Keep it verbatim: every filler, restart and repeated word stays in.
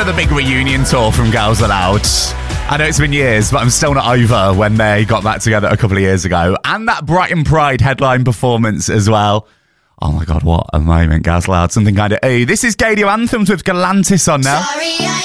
another big reunion tour from Girls Aloud. I know it's been years, but I'm still not over when they got back together a couple of years ago. And that Brighton Pride headline performance as well. Oh my God, what a moment, Girls Aloud. Something kind of... Hey, this is Gadio Anthems with Galantis on now. Sorry, I